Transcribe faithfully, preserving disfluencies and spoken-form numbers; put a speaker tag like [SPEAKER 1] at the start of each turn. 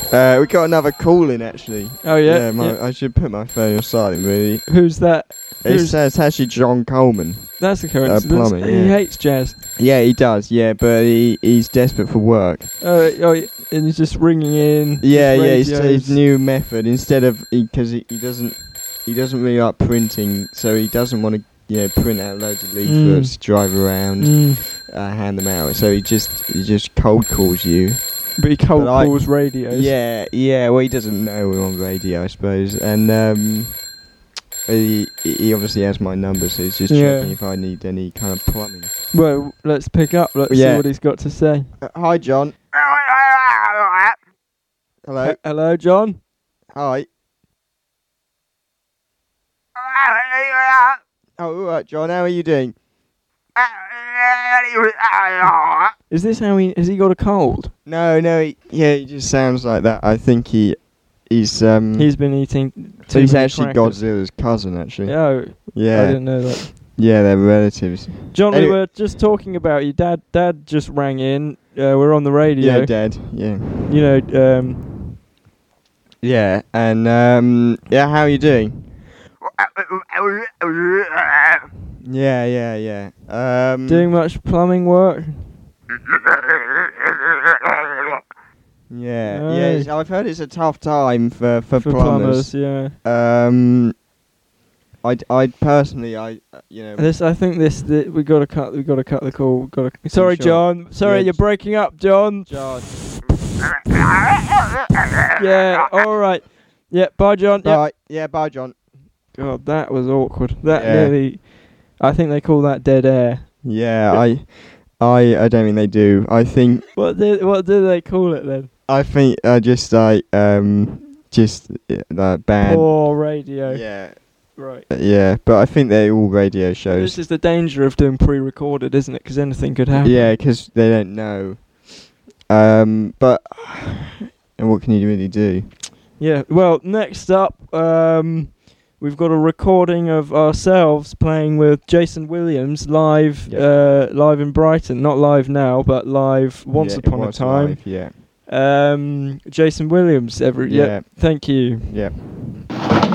[SPEAKER 1] Uh, we got another call in actually.
[SPEAKER 2] Oh yeah.
[SPEAKER 1] Yeah, my,
[SPEAKER 2] yeah.
[SPEAKER 1] I should put my phone on silent. Really.
[SPEAKER 2] Who's that?
[SPEAKER 1] It
[SPEAKER 2] Who's
[SPEAKER 1] says it's actually John Coleman.
[SPEAKER 2] That's a coincidence.
[SPEAKER 1] plumber,
[SPEAKER 2] He
[SPEAKER 1] yeah.
[SPEAKER 2] hates jazz.
[SPEAKER 1] Yeah, he does. Yeah, but he he's desperate for work.
[SPEAKER 2] Oh, oh, and he's just ringing in.
[SPEAKER 1] Yeah,
[SPEAKER 2] his
[SPEAKER 1] yeah. His,
[SPEAKER 2] radios.
[SPEAKER 1] his new method instead of because he, he doesn't he doesn't really like printing, so he doesn't want to yeah print out loads of leaflets,
[SPEAKER 2] Mm.
[SPEAKER 1] drive around,
[SPEAKER 2] Mm.
[SPEAKER 1] uh, hand them out. So he just he just cold calls you.
[SPEAKER 2] But he cold
[SPEAKER 1] But I-
[SPEAKER 2] calls radios.
[SPEAKER 1] Yeah, yeah. Well, he doesn't know we're on radio, I suppose, and um, he he obviously has my number, so he's just
[SPEAKER 2] Yeah.
[SPEAKER 1] checking if I need any kind of plumbing.
[SPEAKER 2] Well, let's pick up. Let's
[SPEAKER 1] Yeah.
[SPEAKER 2] see what he's got to say.
[SPEAKER 1] Uh, hi, John. Hello.
[SPEAKER 2] H- hello, John.
[SPEAKER 1] Hi. Oh, all right, John. How are you doing?
[SPEAKER 2] Is this how he? Has he got a cold?
[SPEAKER 1] No, no. He, yeah, he just sounds like that. I think he he's um.
[SPEAKER 2] He's been eating.
[SPEAKER 1] so
[SPEAKER 2] too
[SPEAKER 1] he's
[SPEAKER 2] many
[SPEAKER 1] actually
[SPEAKER 2] crackers.
[SPEAKER 1] Godzilla's cousin, actually.
[SPEAKER 2] Oh, I
[SPEAKER 1] Yeah.
[SPEAKER 2] didn't know that.
[SPEAKER 1] Yeah, they're relatives.
[SPEAKER 2] John,
[SPEAKER 1] Anyway-
[SPEAKER 2] we were just talking about you. Dad, Dad just rang in. Uh, we're on the radio.
[SPEAKER 1] Yeah, dead. Yeah.
[SPEAKER 2] You know, um,
[SPEAKER 1] Yeah, and um, yeah, how are you doing? Yeah, yeah, yeah. Um,
[SPEAKER 2] doing much plumbing work.
[SPEAKER 1] Yeah,
[SPEAKER 2] No.
[SPEAKER 1] yeah. it's- I've heard it's a tough time for for,
[SPEAKER 2] For
[SPEAKER 1] plumbers.
[SPEAKER 2] plumbers, yeah.
[SPEAKER 1] Um, I I personally, I uh, you know.
[SPEAKER 2] This, I think this, th we got to cut. We got to cut the call. Got to. Sorry,
[SPEAKER 1] sure?
[SPEAKER 2] John. Sorry,
[SPEAKER 1] Yeah,
[SPEAKER 2] you're
[SPEAKER 1] j-
[SPEAKER 2] breaking up, John.
[SPEAKER 1] John.
[SPEAKER 2] Yeah. All right. Yeah. Bye, John. Yep.
[SPEAKER 1] Right. Yeah. Bye, John.
[SPEAKER 2] God, that was awkward. That
[SPEAKER 1] Yeah.
[SPEAKER 2] nearly. I think they call that dead air.
[SPEAKER 1] Yeah. I. I. I don't think they do. I think.
[SPEAKER 2] What do What do they call it then?
[SPEAKER 1] I think. I just like um. Just uh, like bad.
[SPEAKER 2] Poor radio.
[SPEAKER 1] Yeah.
[SPEAKER 2] Right.
[SPEAKER 1] uh, Yeah. But I think they're all radio shows.
[SPEAKER 2] This is the danger of doing pre-recorded, isn't it? Because anything could happen.
[SPEAKER 1] Yeah, because they don't know. Um. But. And what can you really do?
[SPEAKER 2] Yeah. Well, next up, um, we've got a recording of ourselves playing with Jason Williams live,
[SPEAKER 1] Yeah.
[SPEAKER 2] uh, live in Brighton. Not live now, but live once
[SPEAKER 1] Yeah,
[SPEAKER 2] upon
[SPEAKER 1] it
[SPEAKER 2] a
[SPEAKER 1] was
[SPEAKER 2] time.
[SPEAKER 1] live, yeah.
[SPEAKER 2] Um, Jason Williams. Every.
[SPEAKER 1] Yeah.
[SPEAKER 2] Yeah. Thank you.
[SPEAKER 1] Yeah.